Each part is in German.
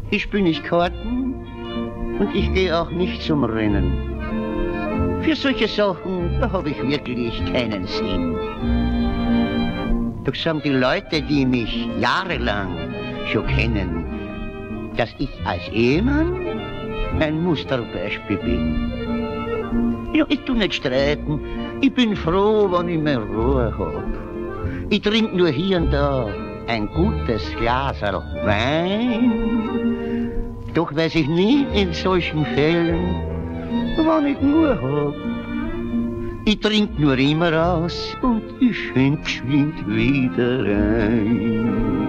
Ich bin nicht Karten und ich gehe auch nicht zum Rennen. Für solche Sachen, da habe ich wirklich keinen Sinn. Doch sagen die Leute, die mich jahrelang schon kennen, dass ich als Ehemann ein Musterbeispiel bin. Ja, ich tu nicht streiten. Ich bin froh, wenn ich mehr Ruhe hab. Ich trink nur hier und da ein gutes Glaserl Wein. Doch weiß ich nie in solchen Fällen, wann ich nur hab. Ich trink nur immer aus und ich schenk geschwind wieder rein.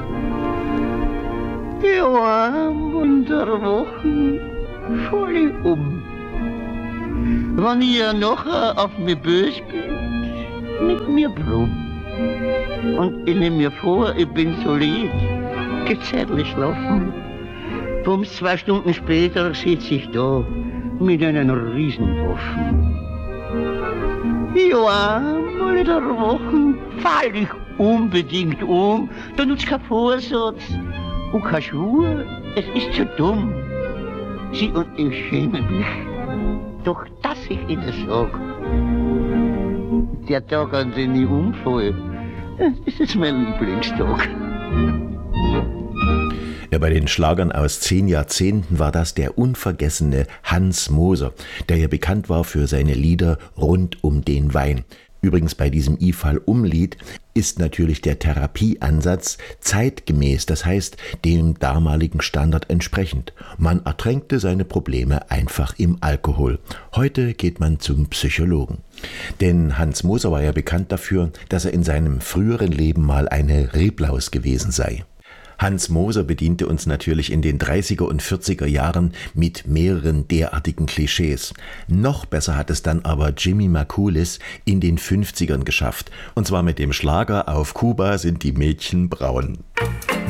Ja, in der Woche fall ich um. Wenn ihr nachher auf mich böse bin, mit mir brumm. Und ich nehm mir vor, ich bin so lieb, geh zeitlich schlafen. Bums 2 Stunden später sitz ich da mit einem Riesenwaffen. Ja, mal in der Woche fall ich unbedingt um, da nutzt kein Vorsatz und kein Schwur, es ist zu dumm. Sie und ich schämen mich. Doch dass ich Ihnen sag, der Tag, an den ich umfall, das ist mein Lieblingstag. Ja, bei den Schlagern aus 10 Jahrzehnten war das der unvergessene Hans Moser, der ja bekannt war für seine Lieder rund um den Wein. Übrigens bei diesem I-Fall-Um-Lied ist natürlich der Therapieansatz zeitgemäß, das heißt dem damaligen Standard entsprechend. Man ertränkte seine Probleme einfach im Alkohol. Heute geht man zum Psychologen. Denn Hans Moser war ja bekannt dafür, dass er in seinem früheren Leben mal eine Reblaus gewesen sei. Hans Moser bediente uns natürlich in den 30er und 40er Jahren mit mehreren derartigen Klischees. Noch besser hat es dann aber Jimmy Makulis in den 50ern geschafft. Und zwar mit dem Schlager Auf Kuba sind die Mädchen braun.